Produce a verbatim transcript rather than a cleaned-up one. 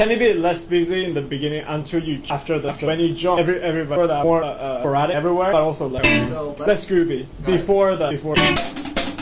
can it be less busy in the beginning until you after the after when you jump every everybody more uh, sporadic everywhere, but also less, less groovy before the before.